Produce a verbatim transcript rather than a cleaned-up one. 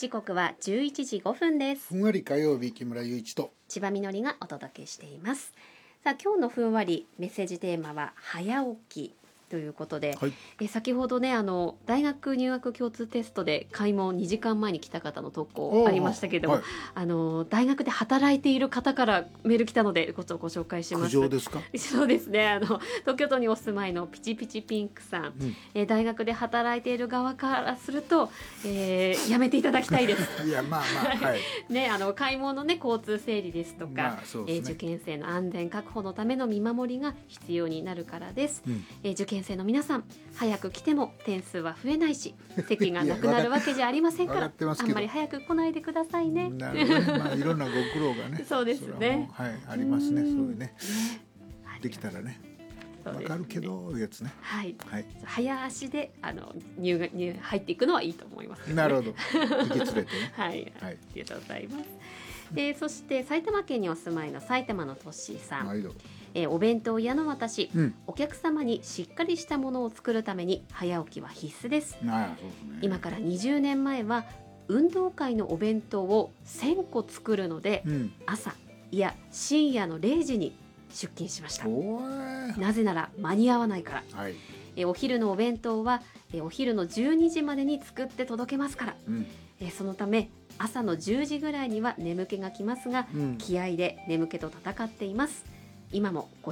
時刻はじゅういちじごふんです。 ふんわり火曜日、木村雄一と千葉みのりがお届けしています。さあ、今日のふんわりメッセージテーマは早起きということで、 はい、 え先ほどね、あの大学入学共通テストで開門にじかんまえに来た方の投稿ありましたけれども、はい、あの大学で働いている方からメール来たのでごご紹介します。 苦情ですか？ そうですね、あの東京都にお住まいのピチピチピンクさん、うん、え大学で働いている側からすると、えー、やめていただきたいですいやまあまあ、はいね、あの開門の、ね、交通整理ですとか、まあそうですね、えー、受験生の安全確保のための見守りが必要になるからです、うんえー、受験生の皆さん、早く来ても点数は増えないし席がなくなるわけじゃありませんからあんまり早く来ないでくださいね。 なるほどね、まあ、いろんなご苦労がねそうですね、 はい、ありますね。そういうね、できたらねわかるけどやつね、 はいはい、早足であの 入, 入入っていくのはいいと思います、ね、 なるほど、引き連れてねはい、はい、ありがとうございます。えー、そして埼玉県にお住まいの埼玉のトッシーさん、はい、えー、お弁当屋の私、うん、お客様にしっかりしたものを作るために早起きは必須です。 ああ、そうですね、 今からにじゅうねんまえは運動会のお弁当をせんこ作るので、うん、朝いや深夜のれいじに出勤しました。なぜなら間に合わないから、はい、えお昼のお弁当はえお昼のじゅうにじまでに作って届けますから、うん、えそのため朝のじゅうじぐらいには眠気がきますが、うん、気合で眠気と戦っています。今もご